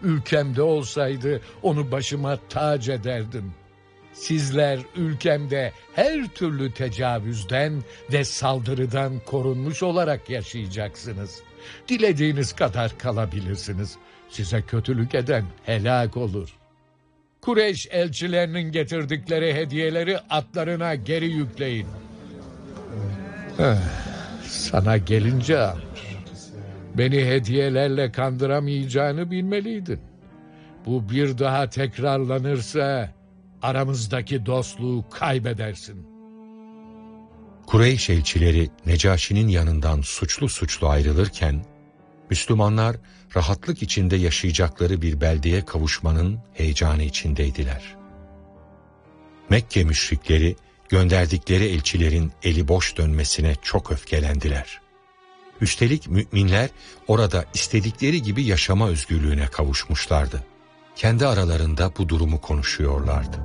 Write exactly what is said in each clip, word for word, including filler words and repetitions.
ülkemde olsaydı onu başıma tac ederdim. Sizler ülkemde her türlü tecavüzden ve saldırıdan korunmuş olarak yaşayacaksınız. Dilediğiniz kadar kalabilirsiniz. Size kötülük eden helak olur. Kureyş elçilerinin getirdikleri hediyeleri atlarına geri yükleyin. Eh, sana gelince Amr, beni hediyelerle kandıramayacağını bilmeliydin. Bu bir daha tekrarlanırsa aramızdaki dostluğu kaybedersin. Kureyş elçileri Necaşi'nin yanından suçlu suçlu ayrılırken, Müslümanlar rahatlık içinde yaşayacakları bir beldeye kavuşmanın heyecanı içindeydiler. Mekke müşrikleri gönderdikleri elçilerin eli boş dönmesine çok öfkelendiler. Üstelik müminler orada istedikleri gibi yaşama özgürlüğüne kavuşmuşlardı. Kendi aralarında bu durumu konuşuyorlardı.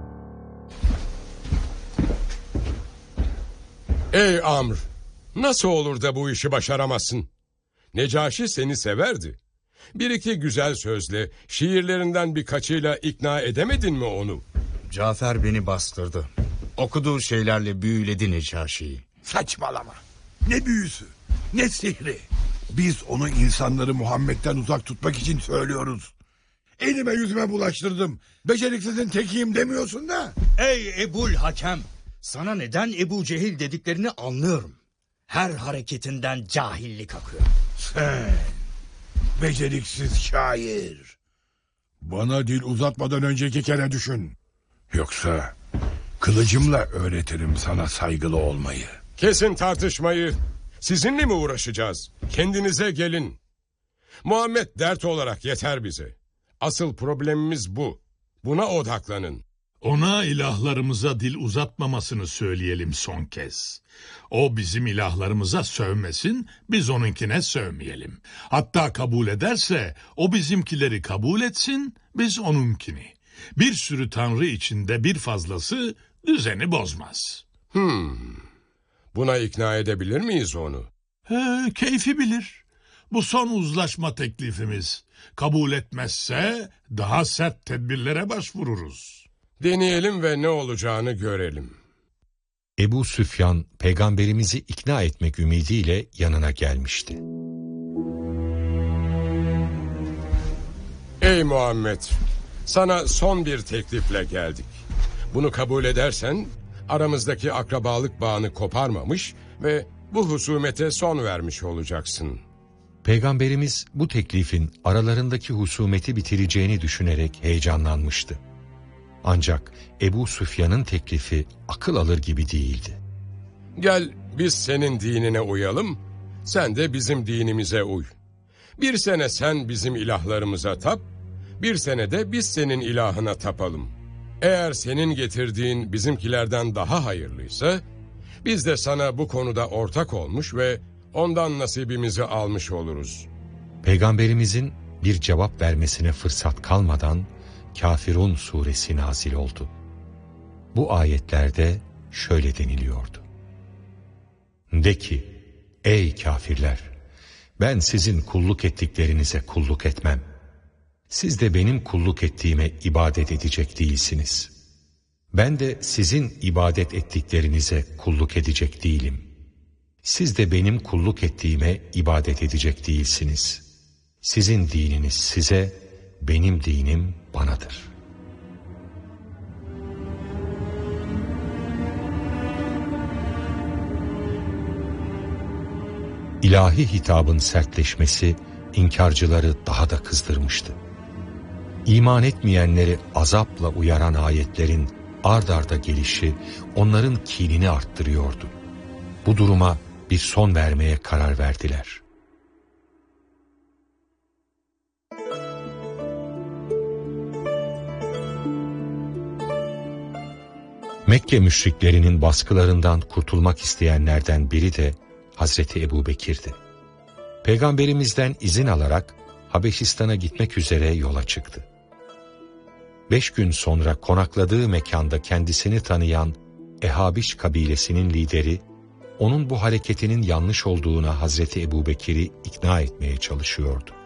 Ey Amr! Nasıl olur da bu işi başaramazsın? Necaşi seni severdi. Bir iki güzel sözle, şiirlerinden birkaçıyla ikna edemedin mi onu? Cafer beni bastırdı. Okuduğu şeylerle büyüledi Necaşi'yi. Saçmalama. Ne büyüsü, ne sihri. Biz onu insanları Muhammed'den uzak tutmak için söylüyoruz. Elime yüzüme bulaştırdım. Beceriksizin tekiyim demiyorsun da. Ey Ebul Hakem! Sana neden Ebu Cehil dediklerini anlıyorum. Her hareketinden cahillik akıyor. Sen, beceriksiz şair. Bana dil uzatmadan önceki kere düşün. Yoksa kılıcımla öğretirim sana saygılı olmayı. Kesin tartışmayı. Sizinle mi uğraşacağız? Kendinize gelin. Muhammed dert olarak yeter bize. Asıl problemimiz bu. Buna odaklanın. Ona ilahlarımıza dil uzatmamasını söyleyelim son kez. O bizim ilahlarımıza sövmesin, biz onunkine sövmeyelim. Hatta kabul ederse o bizimkileri kabul etsin, biz onunkini. Bir sürü tanrı içinde bir fazlası düzeni bozmaz. Hmm. Buna ikna edebilir miyiz onu? He, keyfi bilir. Bu son uzlaşma teklifimiz. Kabul etmezse daha sert tedbirlere başvururuz. Deneyelim ve ne olacağını görelim. Ebu Süfyan peygamberimizi ikna etmek ümidiyle yanına gelmişti. Ey Muhammed! Sana son bir teklifle geldik. Bunu kabul edersen aramızdaki akrabalık bağını koparmamış ve bu husumete son vermiş olacaksın. Peygamberimiz bu teklifin aralarındaki husumeti bitireceğini düşünerek heyecanlanmıştı. Ancak Ebu Süfyan'ın teklifi akıl alır gibi değildi. Gel biz senin dinine uyalım, sen de bizim dinimize uy. Bir sene sen bizim ilahlarımıza tap, bir sene de biz senin ilahına tapalım. Eğer senin getirdiğin bizimkilerden daha hayırlıysa, biz de sana bu konuda ortak olmuş ve ondan nasibimizi almış oluruz. Peygamberimizin bir cevap vermesine fırsat kalmadan Kafirun suresi nazil oldu. Bu ayetlerde şöyle deniliyordu. De ki, ey kafirler, ben sizin kulluk ettiklerinize kulluk etmem. Siz de benim kulluk ettiğime ibadet edecek değilsiniz. Ben de sizin ibadet ettiklerinize kulluk edecek değilim. Siz de benim kulluk ettiğime ibadet edecek değilsiniz. Sizin dininiz size, benim dinim banadır. İlahi hitabın sertleşmesi inkarcıları daha da kızdırmıştı. İman etmeyenleri azapla uyaran ayetlerin ard arda gelişi onların kinini arttırıyordu. Bu duruma bir son vermeye karar verdiler. Mekke müşriklerinin baskılarından kurtulmak isteyenlerden biri de Hazreti Ebubekir'di. Peygamberimizden izin alarak Habeşistan'a gitmek üzere yola çıktı. Beş gün sonra konakladığı mekanda kendisini tanıyan Ehabiş kabilesinin lideri, onun bu hareketinin yanlış olduğuna Hazreti Ebubekir'i ikna etmeye çalışıyordu.